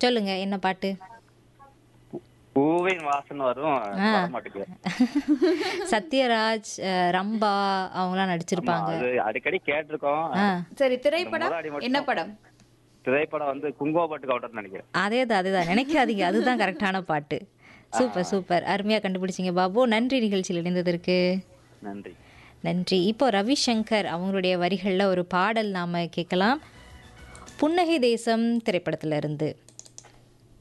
சொல்லுங்க என்ன பாட்டு? பூவின் வாசனை வரும் ஆ. வர மாட்டேங்குது. சத்யராஜ், ரம்பா அவங்கலாம் ஆமா, நடிச்சிருப்பாங்க. அது அடிக்கடி கேட்டிருக்கோம். ஆ. சரி, அந்த முத திரைப்படம் அடி என்ன மட்டும் படம்? திரைப்படம் வந்து குங்குமப்பட்டு கவுண்டர்னு நினைக்கிறேன். அதேதான் நினைக்காதீங்க. அதுதான் கரெக்டான பாட்டு. Super, super. அருமையா கண்டுபிடிச்சீங்க பாபு. நன்றி நிகழ்ச்சியில் இணைந்ததற்கு. நன்றி. நன்றி. இப்போ ரவிசங்கர் அவங்களுடைய வரிகள்ல ஒரு பாடல் நாம கேட்கலாம். புன்னகை தேசம் திரைப்படத்துல இருந்து.